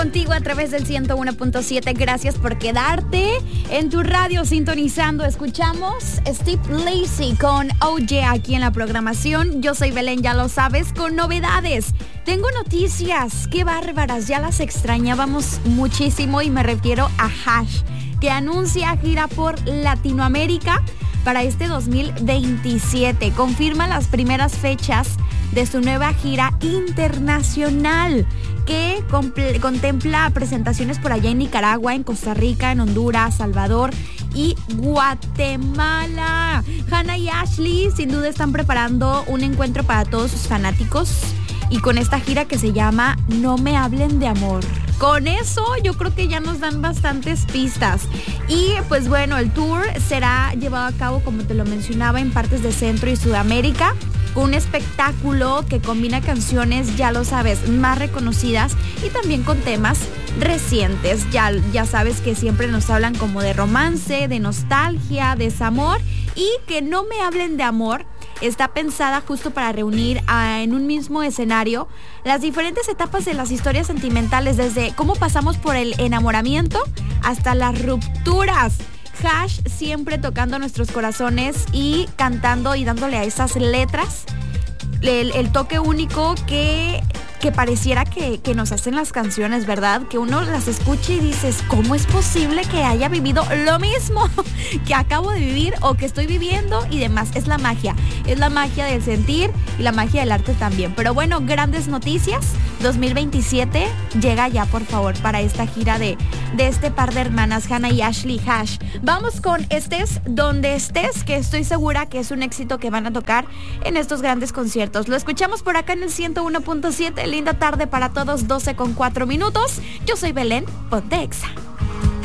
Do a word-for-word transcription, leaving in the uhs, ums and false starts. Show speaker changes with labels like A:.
A: Contigo a través del ciento uno punto siete. Gracias por quedarte en tu radio sintonizando. Escuchamos Steve Lacy con O J aquí en la programación. Yo soy Belén, ya lo sabes, con novedades. Tengo noticias, qué bárbaras, ya las extrañábamos muchísimo y me refiero a Hash, que anuncia gira por Latinoamérica para este dos mil veintisiete. Confirma las primeras fechas de su nueva gira internacional, que comple- contempla presentaciones por allá en Nicaragua, en Costa Rica, en Honduras, Salvador y Guatemala. Hannah y Ashley sin duda están preparando un encuentro para todos sus fanáticos y con esta gira que se llama No me hablen de amor. Con eso yo creo que ya nos dan bastantes pistas. Y pues bueno, el tour será llevado a cabo, como te lo mencionaba, en partes de Centro y Sudamérica, con un espectáculo que combina canciones, ya lo sabes, más reconocidas y también con temas recientes. Ya, ya sabes que siempre nos hablan como de romance, de nostalgia, desamor, y que No me hablen de amor está pensada justo para reunir a, en un mismo escenario las diferentes etapas de las historias sentimentales, desde cómo pasamos por el enamoramiento hasta las rupturas. Hash siempre tocando nuestros corazones y cantando y dándole a esas letras el, el toque único que, que pareciera que, que nos hacen las canciones, ¿verdad? Que uno las escucha y dices, ¿cómo es posible que haya vivido lo mismo que acabo de vivir o que estoy viviendo y demás? Es la magia, es la magia del sentir y la magia del arte también. Pero bueno, grandes noticias. dos mil veintisiete llega ya, por favor, para esta gira de, de este par de hermanas, Hannah y Ashley Hash. Vamos con Estés Donde Estés, que estoy segura que es un éxito que van a tocar en estos grandes conciertos. Lo escuchamos por acá en el ciento uno punto siete. Linda tarde para todos, doce con cuatro minutos. Yo soy Belén, ponte Exa.